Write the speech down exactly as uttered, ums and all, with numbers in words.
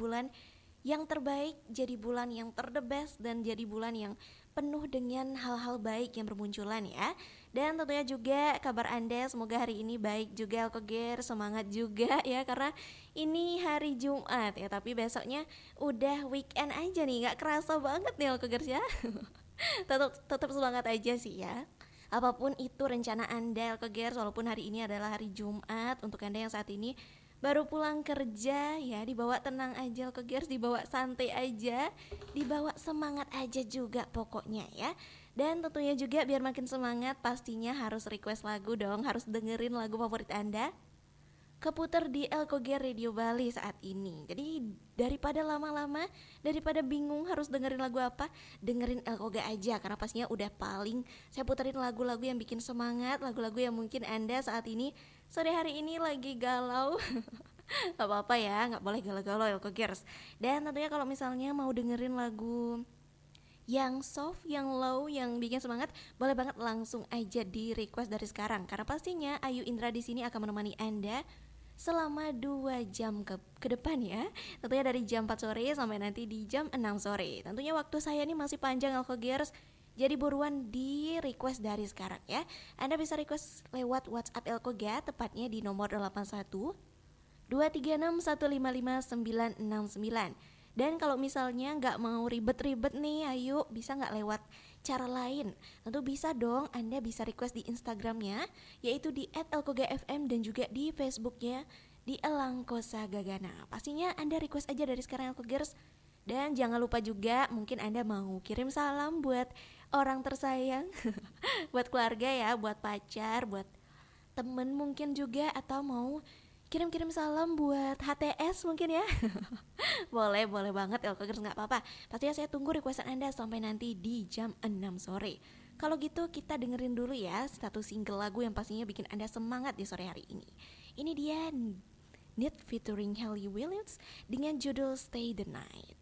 bulan yang terbaik, jadi bulan yang ter the best, dan jadi bulan yang penuh dengan hal-hal baik yang bermunculan ya. Dan tentunya juga kabar Anda semoga hari ini baik juga Alkoger, semangat juga ya karena ini hari Jumat ya, tapi besoknya udah weekend aja nih, gak kerasa banget nih Alkoger ya. tetap tetap semangat aja sih ya. Apapun itu rencana Anda Alkoger, walaupun hari ini adalah hari Jumat, untuk Anda yang saat ini baru pulang kerja ya, dibawa tenang aja Alkogers, dibawa santai aja, dibawa semangat aja juga pokoknya ya. Dan tentunya juga biar makin semangat pastinya harus request lagu dong, harus dengerin lagu favorit Anda keputar di Alkoger Radio Bali saat ini. Jadi daripada lama-lama, daripada bingung harus dengerin lagu apa, dengerin Alkoger aja karena pastinya udah paling saya puterin lagu-lagu yang bikin semangat, lagu-lagu yang mungkin Anda saat ini sore hari ini lagi galau. Gak apa-apa ya, gak boleh galau-galau Alkogers. Dan tentunya kalau misalnya mau dengerin lagu yang soft, yang low, yang bikin semangat, boleh banget langsung aja di request dari sekarang. Karena pastinya Ayu Indra di sini akan menemani Anda selama dua jam ke, ke depan ya. Tentunya dari jam empat sore sampai nanti di jam enam sore. Tentunya waktu saya ini masih panjang Alkogers, jadi buruan di request dari sekarang ya. Anda bisa request lewat WhatsApp Alkoga, tepatnya di nomor delapan satu dua tiga enam satu lima lima sembilan enam sembilan. Dan kalau misalnya gak mau ribet-ribet nih, ayo bisa gak lewat cara lain? Tentu bisa dong, Anda bisa request di Instagramnya, yaitu di et alkoga f m, dan juga di Facebooknya di Elangkosa Gagana. Pastinya Anda request aja dari sekarang Alkogers. Dan jangan lupa juga mungkin Anda mau kirim salam buat orang tersayang, buat keluarga ya, buat pacar, buat temen mungkin juga, atau mau kirim-kirim salam buat H T S mungkin ya. Boleh, boleh banget Alkogers, gak apa-apa. Pastinya saya tunggu requestan Anda sampai nanti di jam enam sore. Kalau gitu kita dengerin dulu ya satu single lagu yang pastinya bikin Anda semangat di sore hari ini. Ini dia Need featuring Hayley Williams dengan judul Stay the Night.